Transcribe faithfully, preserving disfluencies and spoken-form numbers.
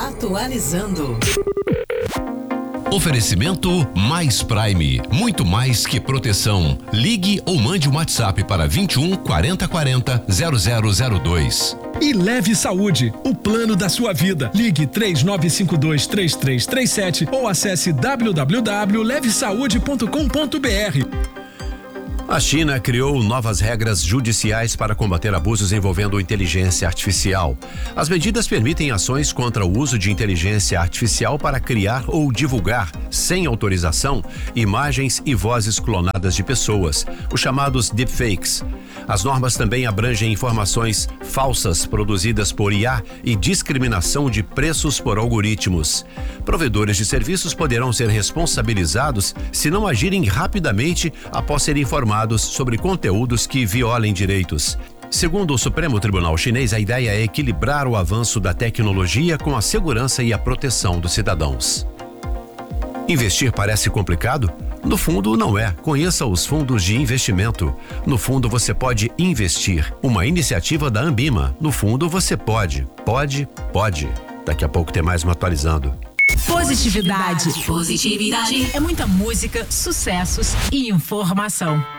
Atualizando. Oferecimento Mais Prime, muito mais que proteção. Ligue ou mande um WhatsApp para vinte e um, quarenta, quarenta, zero zero zero dois. E Leve Saúde, o plano da sua vida. Ligue três nove cinco dois, três três três sete ou acesse w w w ponto leve saúde ponto com ponto b r. A China criou novas regras judiciais para combater abusos envolvendo inteligência artificial. As medidas permitem ações contra o uso de inteligência artificial para criar ou divulgar, sem autorização, imagens e vozes clonadas de pessoas, os chamados deepfakes. As normas também abrangem informações falsas produzidas por I A e discriminação de preços por algoritmos. Provedores de serviços poderão ser responsabilizados se não agirem rapidamente após serem informados sobre conteúdos que violem direitos. Segundo o Supremo Tribunal Chinês, a ideia é equilibrar o avanço da tecnologia com a segurança e a proteção dos cidadãos. Investir parece complicado? No fundo, não é. Conheça os fundos de investimento. No fundo, você pode investir. Uma iniciativa da Ambima. No fundo, você pode. Pode, pode. Daqui a pouco tem mais um Atualizando. Positividade. Positividade. É muita música, sucessos e informação.